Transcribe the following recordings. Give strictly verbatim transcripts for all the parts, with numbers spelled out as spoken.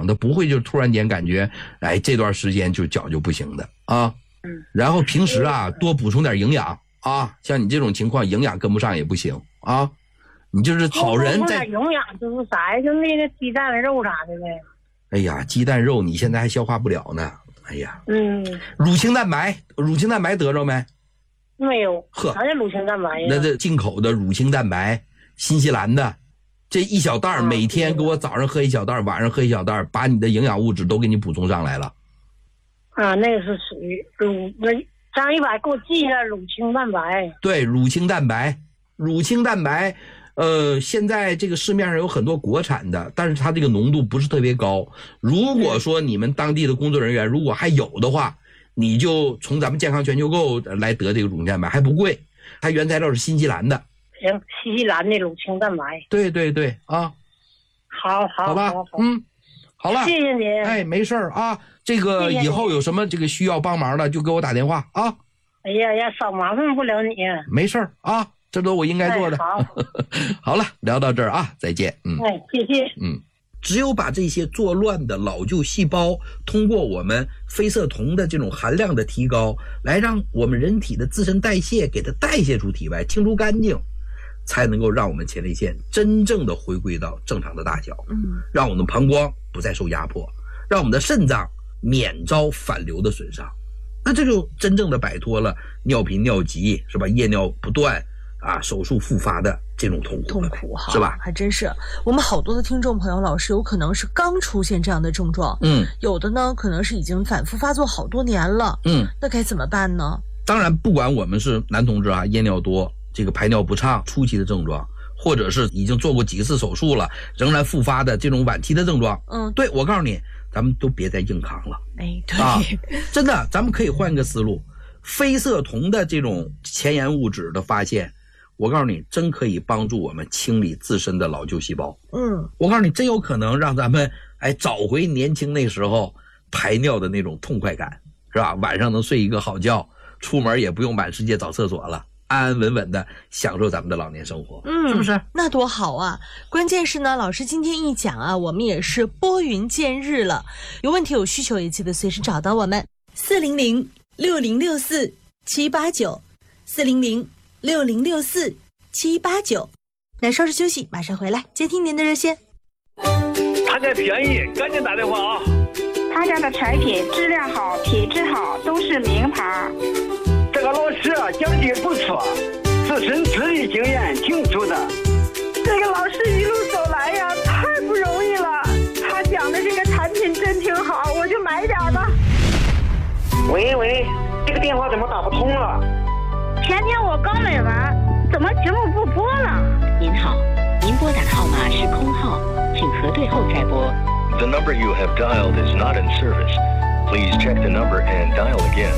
养，他不会就突然间感觉，哎，这段时间就脚就不行的啊。然后平时啊，多补充点营养啊，像你这种情况，营养跟不上也不行啊。你就是好人在营养就是啥呀？就那个鸡蛋肉啥的呗。 哎呀，鸡蛋肉你现在还消化不了呢。哎呀， 嗯， 乳清蛋白，乳清蛋白得着没？ 没有。 呵， 啥叫乳清蛋白呀？ 那这进口的乳清蛋白，新西兰的，这一小袋、啊、每天给我早上喝一小袋，晚上喝一小袋，把你的营养物质都给你补充上来了。 啊，那个是属于乳，那张一百给我记一下乳清蛋白。 对，乳清蛋白，乳清蛋白。呃，现在这个市面上有很多国产的，但是它这个浓度不是特别高。如果说你们当地的工作人员如果还有的话，你就从咱们健康全球购来得这个乳清蛋白，还不贵，它原材料是新西兰的。 行，新西兰的乳清蛋白。 对对对啊， 好好好吧，好好嗯，好了， 谢谢您。 哎，没事啊，这个以后有什么这个需要帮忙的，就给我打电话啊。 哎呀呀，少麻烦不了你。 没事啊。这都我应该做的。 哎、好， 好了，聊到这儿啊，再见。嗯， 哎，谢谢。 嗯，只有把这些作乱的老旧细胞，通过我们非色酮的这种含量的提高，来让我们人体的自身代谢给它代谢出体外，清除干净，才能够让我们前列腺真正的回归到正常的大小。嗯，让我们的膀胱不再受压迫，让我们的肾脏免遭反流的损伤。那这就真正的摆脱了尿频尿急，是吧？夜尿不断。啊，手术复发的这种痛苦， 痛苦哈， 是吧？ 还真是。我们好多的听众朋友，老师有可能是刚出现这样的症状， 嗯， 有的呢可能是已经反复发作好多年了， 嗯， 那该怎么办呢？ 当然，不管我们是男同志啊，夜尿多，这个排尿不畅初期的症状，或者是已经做过几次手术了，仍然复发的这种晚期的症状， 嗯， 对，我告诉你，咱们都别再硬扛了， 哎，对， 啊，真的，咱们可以换一个思路，非色酮的这种前沿物质的发现。我告诉你，真可以帮助我们清理自身的老旧细胞。 嗯， 我告诉你，真有可能让咱们哎找回年轻那时候排尿的那种痛快感，是吧？晚上能睡一个好觉，出门也不用满世界找厕所了，安安稳稳的享受咱们的老年生活。 嗯， 是不是？ 那多好啊！关键是呢，老师今天一讲啊，我们也是拨云见日了。有问题有需求也记得随时找到我们，四零零六零六四七八九，四零零。六零六四七八九，那稍事休息，马上回来接听您的热线。 他家便宜，赶紧打电话啊！ 他家的产品质量好，品质好，都是名牌。 这个老师讲的不错，自身资历经验挺足的。 这个老师一路走来呀，太不容易了。他讲的这个产品真挺好，我就买点吧。 喂喂，这个电话怎么打不通了？ 前天我刚买完，怎么节目不播了？ 您好，您拨打的号码是空号，请核对后再拨。 The number you have dialed is not in service. Please check the number and dial again.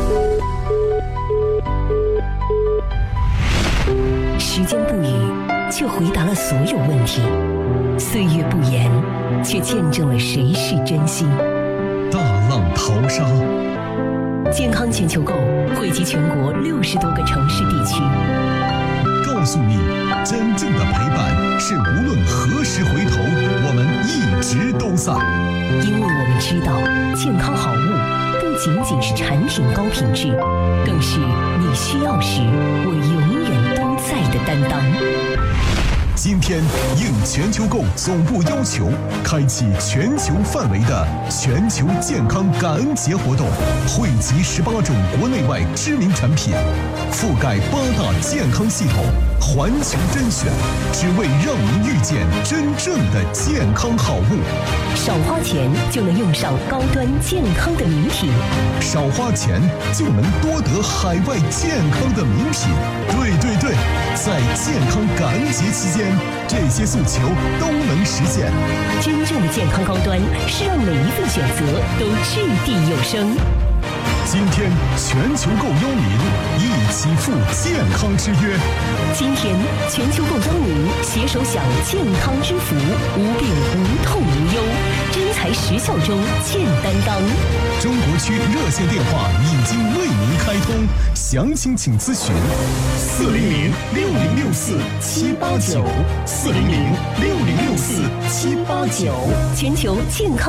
时间不语，却回答了所有问题；岁月不言，却见证了谁是真心。 大浪淘沙。 健康全球购汇集全国六十多个城市地区， 告诉你，真正的陪伴是无论何时回头，我们一直都在。 因为我们知道，健康好物不仅仅是产品高品质，更是你需要时我永远都在的担当。 今天应全球购总部要求，开启全球范围的全球健康感恩节活动，汇集十八种国内外知名产品，覆盖八大健康系统，环球甄选，只为让您遇见真正的健康好物。 少花钱就能用上高端健康的名品， 少花钱就能多得海外健康的名品。对对对，在健康感恩节期间，这些诉求都能实现。 真正的健康高端是让每一份选择都掷地有声。 今天全球购邀您一起赴健康之约。 今天全球购邀您携手享健康之福，无病无痛无忧，真材实效中见担当。 中国区热线电话已经为您开通，详情请咨询四零零六零六四七八九四零零六零六四七八九。 全球健康